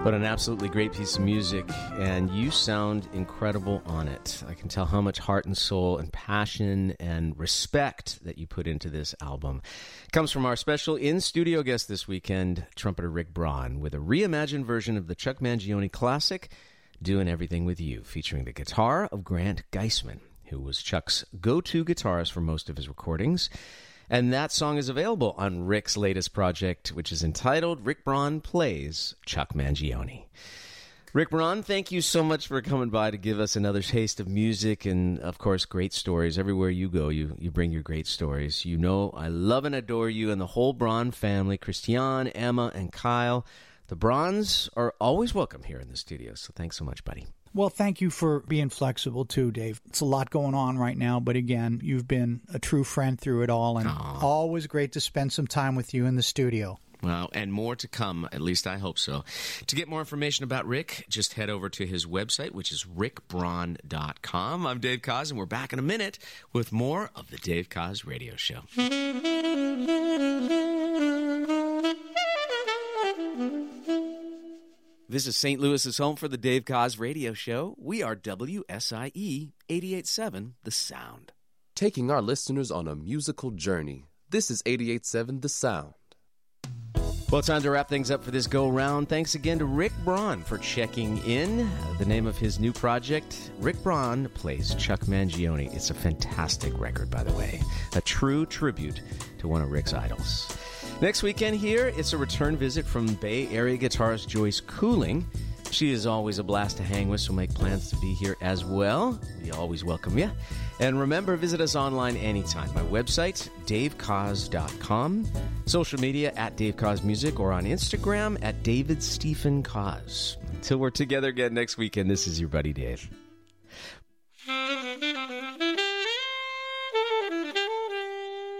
But an absolutely great piece of music, and you sound incredible on it. I can tell how much heart and soul and passion and respect that you put into this album. It comes from our special in-studio guest this weekend, trumpeter Rick Braun, with a reimagined version of the Chuck Mangione classic, Doing Everything With You, featuring the guitar of Grant Geisman, who was Chuck's go-to guitarist for most of his recordings. And that song is available on Rick's latest project, which is entitled Rick Braun Plays Chuck Mangione. Rick Braun, thank you so much for coming by to give us another taste of music and, of course, great stories. Everywhere you go, you bring your great stories. You know I love and adore you and the whole Braun family, Christiane, Emma, and Kyle. The Brauns are always welcome here in the studio, so thanks so much, buddy. Well, thank you for being flexible, too, Dave. It's a lot going on right now, but again, you've been a true friend through it all, and always great to spend some time with you in the studio. Well, and more to come, at least I hope so. To get more information about Rick, just head over to his website, which is rickbraun.com. I'm Dave Koz, and we're back in a minute with more of the Dave Koz Radio Show. This is St. Louis's home for the Dave Koz Radio Show. We are WSIE 88.7 The Sound. Taking our listeners on a musical journey. This is 88.7 The Sound. Well, it's time to wrap things up for this go-round. Thanks again to Rick Braun for checking in. The name of his new project, Rick Braun Plays Chuck Mangione. It's a fantastic record, by the way. A true tribute to one of Rick's idols. Next weekend here, it's a return visit from Bay Area guitarist Joyce Cooling. She is always a blast to hang with, so make plans to be here as well. We always welcome you. And remember, visit us online anytime. My website, davekoz.com. Social media, at Dave Koz Music, or on Instagram, at David Stephen Koz. Until we're together again next weekend, this is your buddy Dave.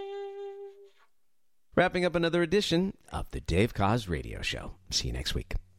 Wrapping up another edition of the Dave Koz Radio Show. See you next week.